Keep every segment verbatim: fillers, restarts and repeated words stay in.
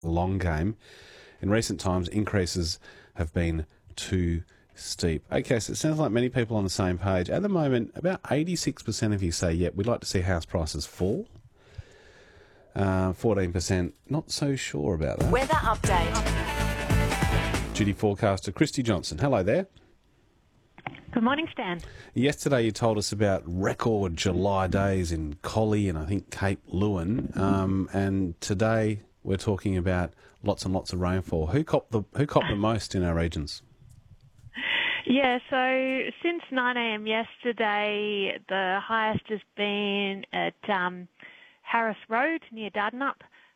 long game. In recent times, increases have been too steep. Okay, so it sounds like many people on the same page. At the moment, about eighty-six percent of you say, yep, we'd like to see house prices fall. Uh, fourteen percent, not so sure about that. Weather update. Duty forecaster Christy Johnson. Hello there. Good morning, Stan. Yesterday you told us about record July days in Collie and I think Cape Leeuwin, um, and today we're talking about lots and lots of rainfall. Who copped the who copped the most in our regions? Yeah, so since nine a.m. yesterday, the highest has been at um, Harris Road near Dardanup.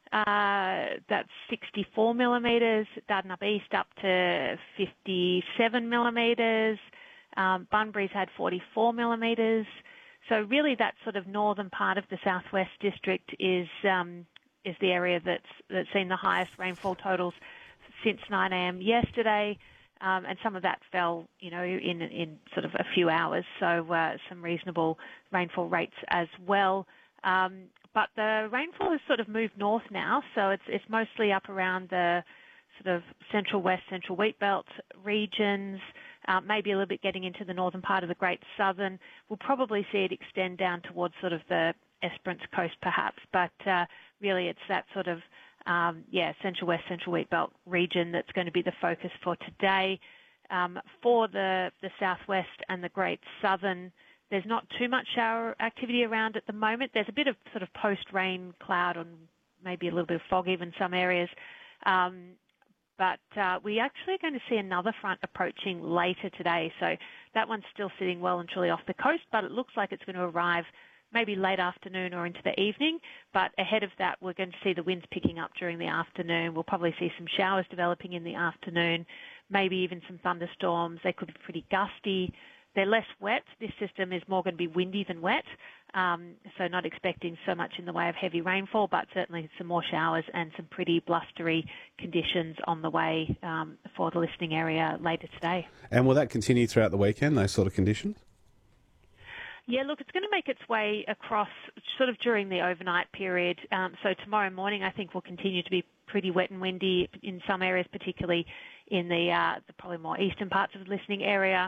Uh, that's sixty-four millimetres. Dardanup East up to fifty-seven millimetres. Um, Bunbury's had forty-four millimetres. So really that sort of northern part of the southwest district is um, is the area that's, that's seen the highest rainfall totals since nine a.m. yesterday. Um, and some of that fell, you know, in in sort of a few hours. So uh, some reasonable rainfall rates as well. Um, but the rainfall has sort of moved north now. So it's it's mostly up around the sort of central west, central wheat belt regions. Uh, maybe a little bit getting into the northern part of the Great Southern. We'll probably see it extend down towards sort of the Esperance coast perhaps, but uh, really it's that sort of, um, yeah, central west, central wheat belt region that's going to be the focus for today. Um, for the, the southwest and the Great Southern, there's not too much shower activity around at the moment. There's a bit of sort of post-rain cloud and maybe a little bit of fog even in some areas. Um, But uh, we actually are going to see another front approaching later today. So that one's still sitting well and truly off the coast, but it looks like it's going to arrive maybe late afternoon or into the evening. But ahead of that, we're going to see the winds picking up during the afternoon. We'll probably see some showers developing in the afternoon, maybe even some thunderstorms. They could be pretty gusty. They're less wet. This system is more going to be windy than wet, um, so not expecting so much in the way of heavy rainfall, but certainly some more showers and some pretty blustery conditions on the way um, for the listening area later today. And will that continue throughout the weekend, those sort of conditions? Yeah, look, it's going to make its way across sort of during the overnight period. Um, so tomorrow morning I think will continue to be pretty wet and windy in some areas, particularly in the, uh, the probably more eastern parts of the listening area.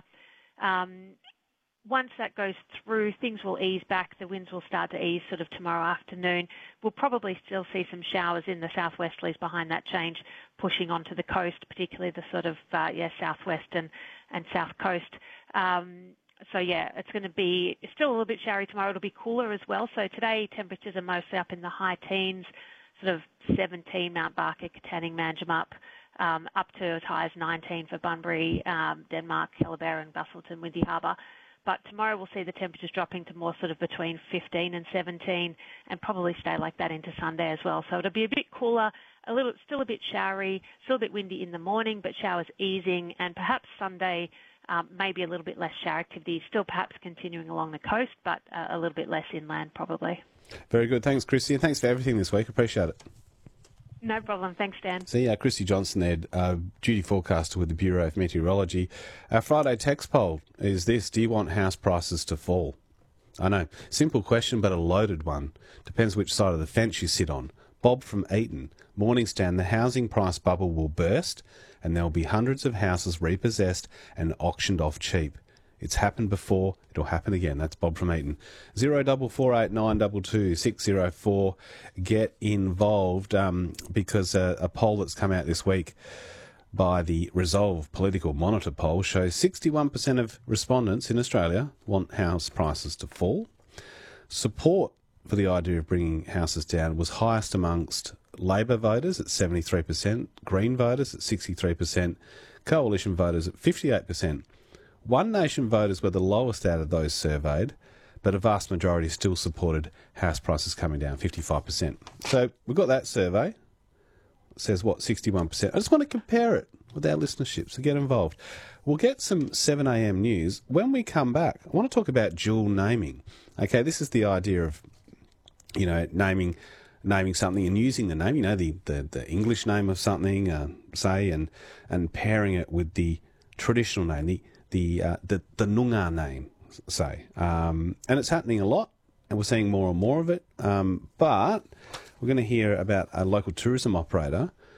Um, once that goes through, things will ease back. The winds will start to ease sort of tomorrow afternoon. We'll probably still see some showers in the southwesterlies behind that change pushing onto the coast, particularly the sort of, uh, yeah, southwest and, and south coast. Um, so, yeah, it's going to be still a little bit showery tomorrow. It'll be cooler as well. So today temperatures are mostly up in the high teens, sort of seventeen Mount Barker, Katanning, Manjimup. Um, up to as high as nineteen for Bunbury, um, Denmark, Kellerberrin, Busselton, Windy Harbour. But tomorrow we'll see the temperatures dropping to more sort of between fifteen and seventeen and probably stay like that into Sunday as well. So it'll be a bit cooler, a little, still a bit showery, still a bit windy in the morning, but showers easing, and perhaps Sunday um, maybe a little bit less shower activity, still perhaps continuing along the coast, but uh, a little bit less inland probably. Very good. Thanks, Christy, and thanks for everything this week. Appreciate it. No problem. Thanks, Dan. See, uh, Christy Johnson there, uh, duty forecaster with the Bureau of Meteorology. Our Friday text poll is this: do you want house prices to fall? I know, simple question, but a loaded one. Depends which side of the fence you sit on. Bob from Eton. Morning, Stan. The housing price bubble will burst and there will be hundreds of houses repossessed and auctioned off cheap. It's happened before, it'll happen again. That's Bob from Eton. Zero double four eight nine double two six zero four. Get involved um, because uh, a poll that's come out this week by the Resolve Political Monitor poll shows sixty-one percent of respondents in Australia want house prices to fall. Support for the idea of bringing houses down was highest amongst Labor voters at seventy-three percent, Green voters at sixty-three percent, Coalition voters at fifty-eight percent. One Nation voters were the lowest out of those surveyed, but a vast majority still supported house prices coming down, fifty-five percent. So we've got that survey. It says, what, sixty-one percent. I just want to compare it with our listenership, so get involved. We'll get some seven a m news. When we come back, I want to talk about dual naming. Okay, this is the idea of, you know, naming naming something and using the name, you know, the, the, the English name of something, uh, say, and and pairing it with the traditional name, the the uh, the, the Noongar name, say. Um, and it's happening a lot, and we're seeing more and more of it. Um, but we're going to hear about a local tourism operator